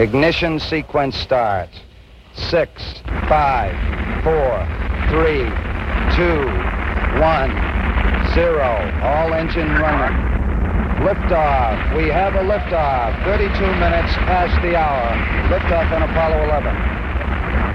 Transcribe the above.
Ignition sequence starts. 6, 5, 4, 3, 2, 1, 0. All engine running. Liftoff. We have a liftoff. 32 minutes past the hour. Liftoff on Apollo 11.